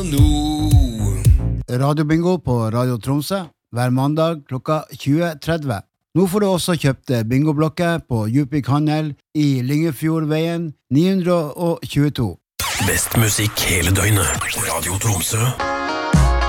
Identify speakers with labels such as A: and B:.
A: Radiobingo på Radio Tromsø hver mandag klokka 20.30. Nå får du også kjøpt bingoblokker på Djupvik Handel i Lyngefjordveien 922.
B: Best musikk hele døgnet. Radio Tromsø.